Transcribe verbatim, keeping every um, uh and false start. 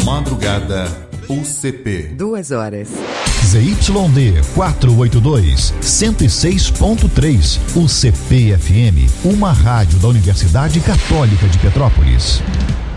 Madrugada U C P. Duas horas. Z Y D quatrocentos e oitenta e dois, cento e seis ponto três. U C P F M, uma rádio da Universidade Católica de Petrópolis.